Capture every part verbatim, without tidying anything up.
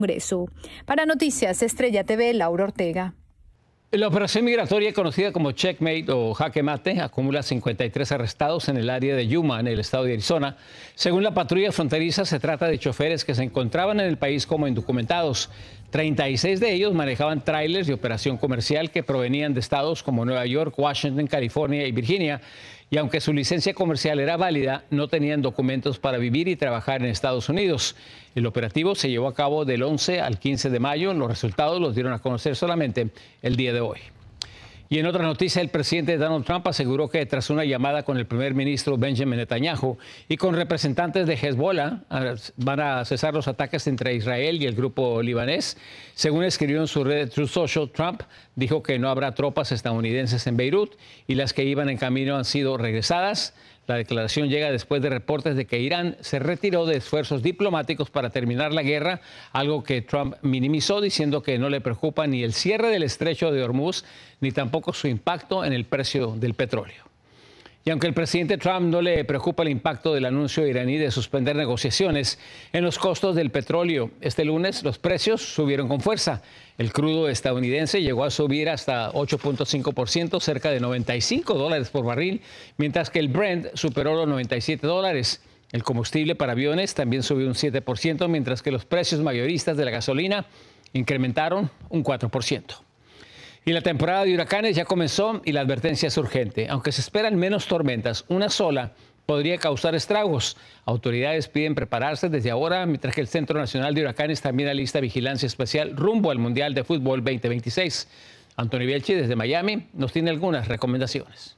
Congreso. Para Noticias Estrella T V, Laura Ortega. La operación migratoria conocida como Checkmate o Jaque Mate acumula cincuenta y tres arrestados en el área de Yuma, en el estado de Arizona. Según la patrulla fronteriza, se trata de choferes que se encontraban en el país como indocumentados. treinta y seis de ellos manejaban trailers de operación comercial que provenían de estados como Nueva York, Washington, California y Virginia. Y aunque su licencia comercial era válida, no tenían documentos para vivir y trabajar en Estados Unidos. El operativo se llevó a cabo del once al quince de mayo. Los resultados los dieron a conocer solamente el día de hoy. Y en otra noticia, el presidente Donald Trump aseguró que tras una llamada con el primer ministro Benjamin Netanyahu y con representantes de Hezbollah van a cesar los ataques entre Israel y el grupo libanés. Según escribió en su red Truth Social, Trump dijo que no habrá tropas estadounidenses en Beirut y las que iban en camino han sido regresadas. La declaración llega después de reportes de que Irán se retiró de esfuerzos diplomáticos para terminar la guerra, algo que Trump minimizó diciendo que no le preocupa ni el cierre del estrecho de Hormuz ni tampoco su impacto en el precio del petróleo. Y aunque al presidente Trump no le preocupa el impacto del anuncio iraní de suspender negociaciones en los costos del petróleo, este lunes los precios subieron con fuerza. El crudo estadounidense llegó a subir hasta ocho punto cinco por ciento, cerca de noventa y cinco dólares por barril, mientras que el Brent superó los noventa y siete dólares. El combustible para aviones también subió un siete por ciento, mientras que los precios mayoristas de la gasolina incrementaron un cuatro por ciento. Y la temporada de huracanes ya comenzó y la advertencia es urgente. Aunque se esperan menos tormentas, una sola podría causar estragos. Autoridades piden prepararse desde ahora, mientras que el Centro Nacional de Huracanes también alista vigilancia especial rumbo al Mundial de Fútbol veinte veintiséis. Antonio Bielchi, desde Miami, nos tiene algunas recomendaciones.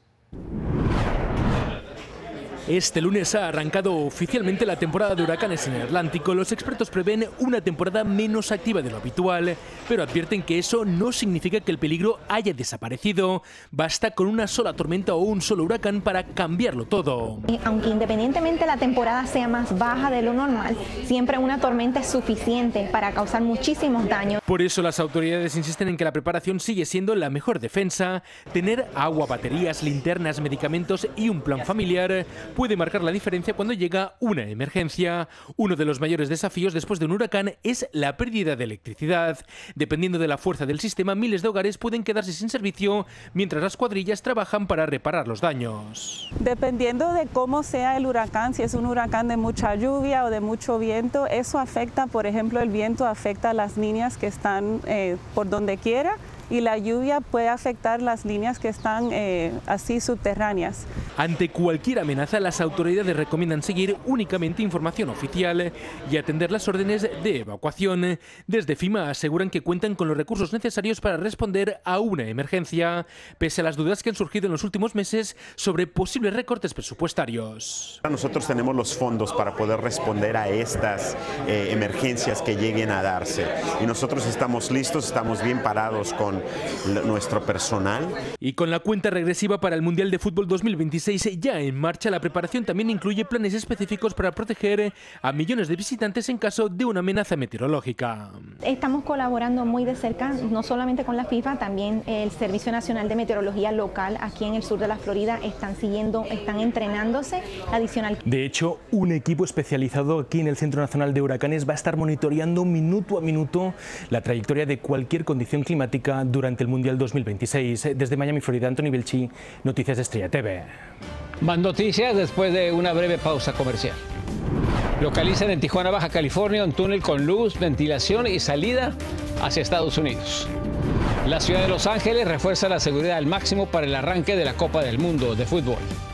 Este lunes ha arrancado oficialmente la temporada de huracanes en el Atlántico. Los expertos prevén una temporada menos activa de lo habitual, pero advierten que eso no significa que el peligro haya desaparecido. Basta con una sola tormenta o un solo huracán para cambiarlo todo. Aunque independientemente la temporada sea más baja de lo normal, siempre una tormenta es suficiente para causar muchísimos daños. Por eso las autoridades insisten en que la preparación sigue siendo la mejor defensa. Tener agua, baterías, linternas, medicamentos y un plan familiar puede marcar la diferencia cuando llega una emergencia. Uno de los mayores desafíos después de un huracán es la pérdida de electricidad. Dependiendo de la fuerza del sistema, miles de hogares pueden quedarse sin servicio mientras las cuadrillas trabajan para reparar los daños. Dependiendo de cómo sea el huracán, si es un huracán de mucha lluvia o de mucho viento, eso afecta, por ejemplo, el viento afecta a las líneas que están eh, por donde quiera, y la lluvia puede afectar las líneas que están eh, así subterráneas. Ante cualquier amenaza, las autoridades recomiendan seguir únicamente información oficial y atender las órdenes de evacuación. Desde FEMA aseguran que cuentan con los recursos necesarios para responder a una emergencia, pese a las dudas que han surgido en los últimos meses sobre posibles recortes presupuestarios. Nosotros tenemos los fondos para poder responder a estas eh, emergencias que lleguen a darse. Y nosotros estamos listos, estamos bien parados con nuestro personal. Y con la cuenta regresiva para el Mundial de Fútbol dos mil veintiséis ya en marcha, la preparación también incluye planes específicos para proteger a millones de visitantes en caso de una amenaza meteorológica. Estamos colaborando muy de cerca, no solamente con la FIFA, también el Servicio Nacional de Meteorología Local aquí en el sur de la Florida están siguiendo, están entrenándose adicional. De hecho, un equipo especializado aquí en el Centro Nacional de Huracanes va a estar monitoreando minuto a minuto la trayectoria de cualquier condición climática durante el Mundial dos mil veintiséis. Desde Miami, Florida, Antonio Bielchi, Noticias de Estrella T V. Más noticias después de una breve pausa comercial. Localizan en Tijuana, Baja California, un túnel con luz, ventilación y salida hacia Estados Unidos. La ciudad de Los Ángeles refuerza la seguridad al máximo para el arranque de la Copa del Mundo de fútbol.